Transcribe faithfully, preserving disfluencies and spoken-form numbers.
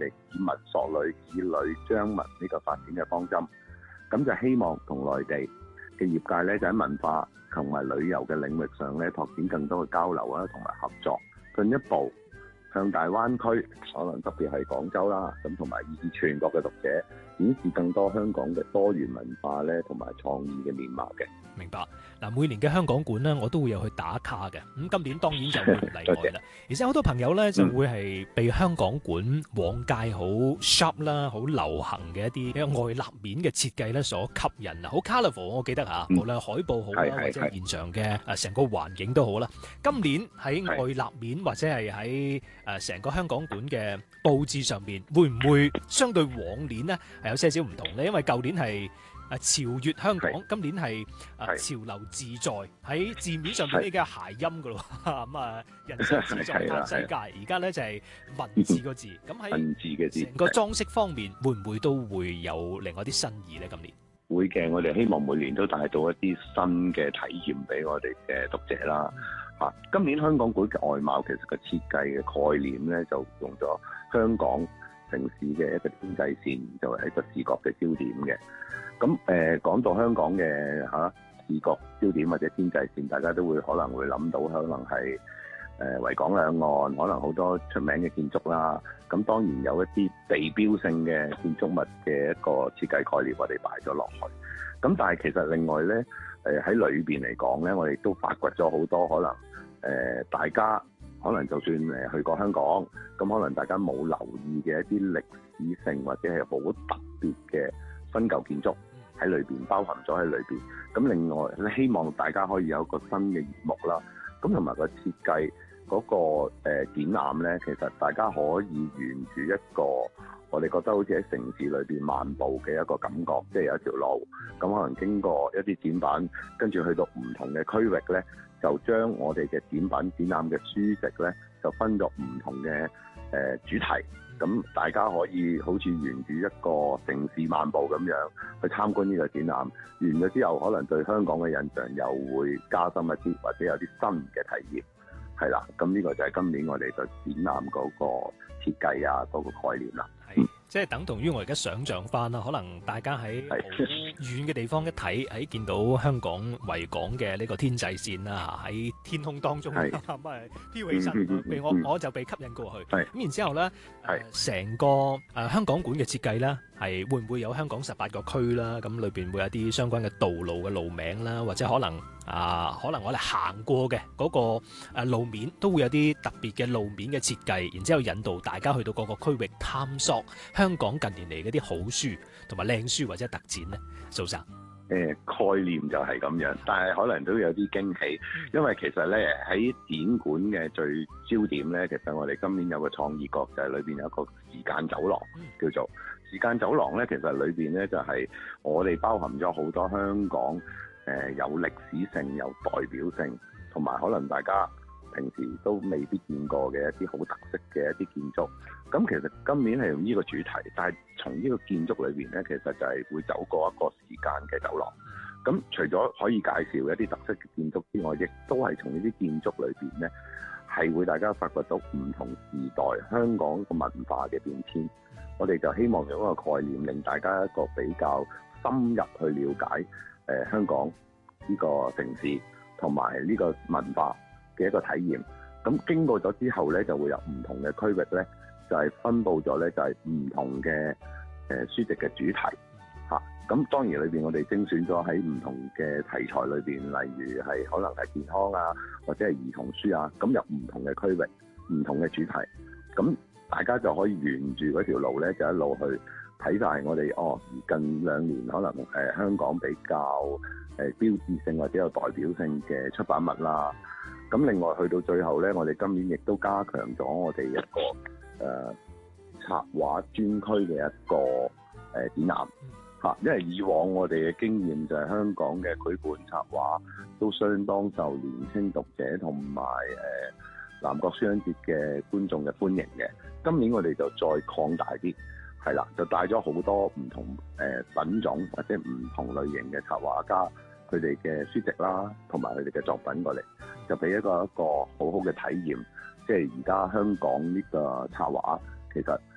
哋以物索旅、以旅彰物呢個發展嘅方針。咁就希望同內地嘅業界咧，就喺文化同埋旅遊嘅領域上咧，拓展更多嘅交流啦，同埋合作，進一步向大灣區，可能特別係廣州啦，咁同埋以全國嘅讀者展示更多香港嘅多元文化咧，同埋創意嘅面貌嘅。 明白嗱，每年嘅香港館呢，我都會有去打卡嘅。咁今年當然就會唔例外啦。而且好多朋友呢，就會係被香港館往屆好 sharp 啦、好流行嘅一啲外立面嘅設計咧所吸引啊，好 colourful。我記得嚇，無論海報好啦，或者現場嘅誒成個環境都好啦。今年喺外立面或者係喺誒成個香港館嘅佈置上面，會唔會相對往年呢係有些少唔同呢？因為舊年係誒潮越香港，今年係誒潮流自在，喺字面上邊已經係諧音噶咯，咁啊人生自在嘆世界，而家咧就係文字個字，咁喺文字嘅字， 成個裝飾方面會唔會都會有另外啲新意咧？今年會嘅，我哋希望每年都帶到一啲新嘅體驗俾我哋嘅讀者啦。嚇、嗯，今年香港館嘅外貌其實個設計嘅概念咧，就用咗香港城市嘅一個天際線，就係一個視覺嘅焦點嘅。咁誒講到香港嘅嚇、啊、視覺焦點或者天際線，大家都會可能會諗到，可能係誒維港兩岸，可能好多出名嘅建築啦。咁當然有一啲地標性嘅建築物嘅一個設計概念，我哋擺咗落去。咁但係其實另外咧，誒喺裏邊嚟講咧，我哋都發掘咗好多可能誒、呃、大家可能就算誒去過香港，咁可能大家冇留意嘅一啲歷史性或者係好特別嘅新舊建築喺裏邊包含咗喺裏邊。咁另外希望大家可以有一個新嘅節目啦。咁同埋個設計嗰、那個誒、呃、展覽咧，其實大家可以沿住一個我哋覺得好似喺城市裏邊漫步嘅一個感覺，即係有一條路，咁可能經過一啲展板，跟住去到唔同嘅區域咧，就將我哋嘅展板展覽嘅書籍咧，就分咗唔同嘅誒、呃、主題。咁大家可以好似沿住一個城市漫步咁樣去參觀呢個展覽，完咗之後可能對香港嘅印象又會加深一啲，或者有啲新嘅體驗，係啦。咁呢個就係今年我哋嘅展覽嗰個設計啊，嗰、嗰個概念啦。 係，即係等同於我而家想像翻啦，可能大家喺好遠嘅地方一睇，喺見到香港維港嘅呢個天際線啦，喺天空當中咁啊飄起身，被我我就被吸引過去。咁然之後咧，成個誒香港館嘅設計咧，係會唔會有香港十八個區啦？咁裏邊會有啲相關嘅道路嘅路名啦，或者可能啊，可能我哋行過嘅嗰個誒路面都會有啲特別嘅路面嘅設計，然之後引導大家去到各個區域探索香港近年嚟嗰啲好書同埋靚書或者特展咧，蘇生。 誒、呃、概念就係咁樣，但係可能都有啲驚喜，因為其實咧喺展館嘅最焦點咧，其實我哋今年有個創意角，就係裏邊有一個時間走廊，叫做時間走廊咧。其實裏邊咧就係、是、我哋包含咗好多香港誒、呃、有歷史性、有代表性，同埋可能大家平時都未必見過嘅一啲好特色嘅一啲建築。咁其實今年係用呢個主題，但係從呢個建築裏邊咧，其實就係會走過一個時間嘅走廊。咁除咗可以介紹一啲特色嘅建築之外，亦都係從呢啲建築裏邊咧，係會大家發掘到唔同時代香港個文化嘅變遷。我哋就希望用一個概念，令大家一個比較深入去了解誒、呃、香港呢個城市同埋呢個文化嘅一個體驗。咁經過咗之後咧，就會有唔同嘅區域咧，就係、是、分佈咗咧，就係唔同嘅誒、呃、書籍嘅主題嚇。咁、啊、當然裏邊我哋精選咗喺唔同嘅題材裏邊，例如係可能係健康啊，或者係兒童書啊，咁有唔同嘅區域、唔同嘅主題。咁大家就可以沿住嗰條路咧，就一路去睇晒我哋哦。近兩年可能誒、呃、香港比較誒、呃、標誌性或者有代表性嘅出版物啦。咁另外去到最後咧，我哋今年亦都加強咗我哋一個誒、呃、插畫專區嘅一個誒、呃、展覽嚇，因為以往我哋嘅經驗就係香港嘅繪本插畫都相當受年輕讀者同埋誒南國書香節嘅觀眾嘅歡迎嘅。今年我哋就再擴大啲，係啦，就帶咗好多唔同誒、呃、品種或者唔同類型嘅插畫家佢哋嘅書籍啦，同埋佢哋嘅作品過嚟，就俾一個一個好好嘅體驗。即係而家香港呢個插畫，其實